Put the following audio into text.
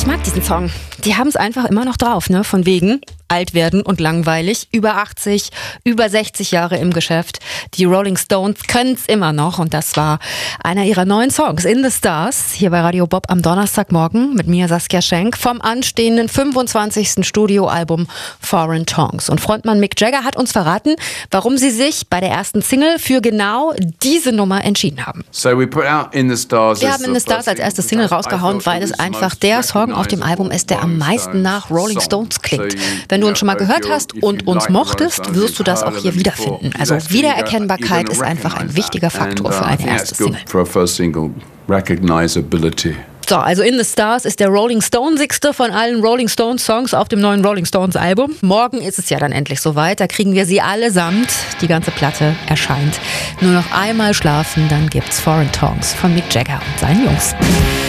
Ich mag diesen Song. Die haben es einfach immer noch drauf, ne? Von wegen alt werden und langweilig. Über 80, über 60 Jahre im Geschäft. Die Rolling Stones können es immer noch. Und das war einer ihrer neuen Songs, In the Stars, hier bei Radio Bob am Donnerstagmorgen mit mir, Saskia Schenk, vom anstehenden 25. Studioalbum Foreign Tongues. Und Frontmann Mick Jagger hat uns verraten, warum sie sich bei der ersten Single für genau diese Nummer entschieden haben. Wir haben In the Stars als erste Single rausgehauen, weil es einfach der Song auf dem Album ist, der am meisten nach Rolling Stones klingt. Wenn du uns schon mal gehört hast und uns mochtest, wirst du das auch hier wiederfinden. Also Wiedererkennbarkeit ist einfach ein wichtiger Faktor für eine erste Single. So, also In the Stars ist der Rolling Stonesigste von allen Rolling Stones Songs auf dem neuen Rolling Stones Album. Morgen ist es ja dann endlich soweit, da kriegen wir sie allesamt. Die ganze Platte erscheint. Nur noch einmal schlafen, dann gibt's Foreign Tongues von Mick Jagger und seinen Jungs.